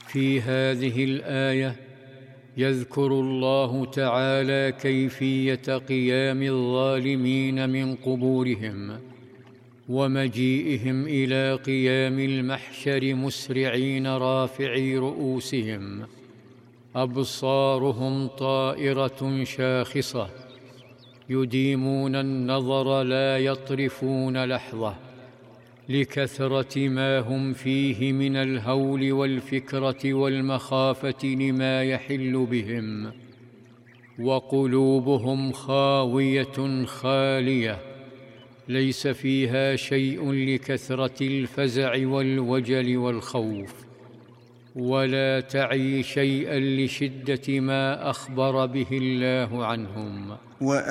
في هذه الآية يذكر الله تعالى كيفية قيام الظالمين من قبورهم ومجيئهم إلى قيام المحشر مسرعين رافعي رؤوسهم، أبصارهم طائرة شاخصة، يديمون النظر لا يطرفون لحظة، لكثرة ما هم فيه من الهول والفكرة والمخافة لما يحل بهم، وقلوبهم خاوية خالية ليس فيها شيء لكثرة الفزع والوجل والخوف، ولا تعي شيئا لشدة ما أخبر به الله عنهم.